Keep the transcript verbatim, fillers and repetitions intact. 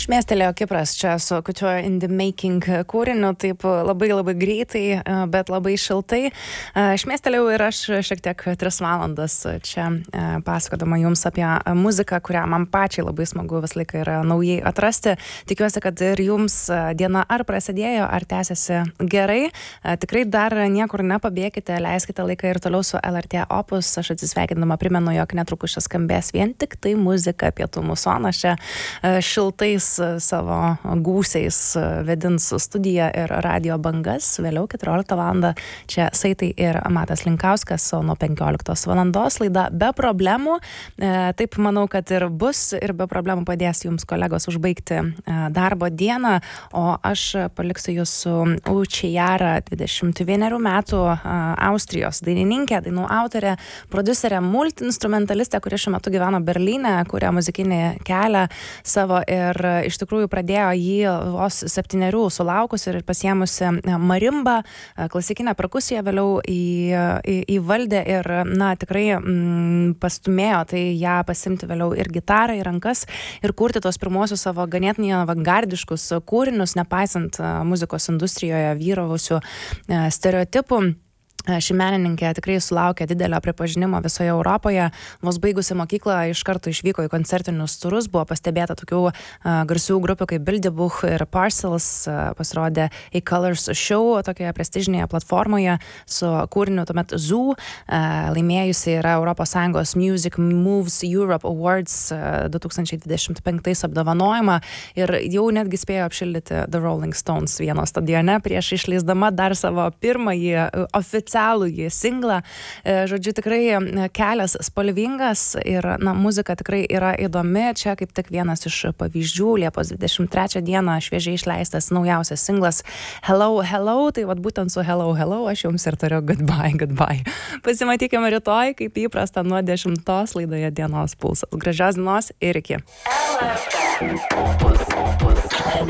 Šmėstelėjo Kipras čia su Couture in the Making kūriniu, taip labai labai greitai, bet labai šiltai. Šmėstelėjau ir aš šiek tiek tris valandas čia pasakodama jums apie muziką, kurią man pačiai labai smagu visą laiką yra naujai atrasti. Tikiuosi, kad ir jums diena ar prasidėjo, ar tęsiasi gerai. Tikrai dar niekur nepabėkite, leiskite laiką ir toliau su L R T Opus. Aš atsisveikindama primenu, jog netrukus čia skambės vien tik tai muzika pietų musonas. Čia šiltais savo gūsiais vedins studiją ir radio bangas. Vėliau keturioliktą valandą čia Saitai ir Matas Linkauskas, o nuo penkioliktos valandos laida Be problemų. Taip manau, kad ir bus, ir be problemų padės jums kolegos užbaigti darbo dieną, o aš paliksiu jūs su Učiara, dvidešimt vienerių metų Austrijos dainininkė, dainų autorė, prodiuserė, multiinstrumentalistė, kuri šiuo metu gyvena Berlyne, kuria muzikinį kelią savo ir iš tikrųjų pradėjo jį vos septynerių sulaukus ir pasiėmusi marimbą, klasikinę perkusiją vėliau į, į, įvaldė ir, na, tikrai mm, pastumėjo tai ją pasimti vėliau ir gitarą į rankas ir kurti tos pirmosius savo ganėtinai avangardiškus kūrinius, nepaisant muzikos industrijoje vyravusių stereotipų. Ši menininkė tikrai sulaukė didelio pripažinimo visoje Europoje. Vos baigusi mokyklą iš karto išvyko į koncertinius turus, buvo pastebėta tokių uh, garsių grupių kaip Bilderbuch ir Parcels, uh, pasirodė A Colors Show tokioje prestižinėje platformoje su kūriniu tuomet Zoo, uh, laimėjusi yra Europos Sąjungos Music Moves Europe Awards uh, du tūkstančiai dvidešimt penktais apdovanojimą ir jau netgi spėjo apšildyti The Rolling Stones vieno stadione prieš išleisdama dar savo pirmąjį uh, oficialų oficialųjį singlą. Žodžiu, tikrai kelias spalvingas ir, na, muzika tikrai yra įdomi. Čia kaip tik vienas iš pavyzdžių. Liepos dvidešimt trečią dieną šviežiai išleistas naujausias singlas Hello, Hello. Tai vat būtent su Hello, Hello aš jums ir tariu goodbye, goodbye. Pasimatykime rytoj, kaip įprasta, nuo dešimtos laidoje Dienos pulsas. Gražios dienos ir iki. L R T Opus, Opus.